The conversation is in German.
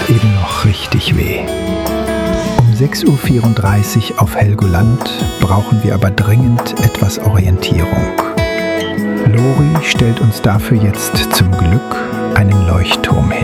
eben noch richtig weh. Um 6:34 Uhr auf Helgoland brauchen wir aber dringend etwas Orientierung. Lori stellt uns dafür jetzt zum Glück einen Leuchtturm her.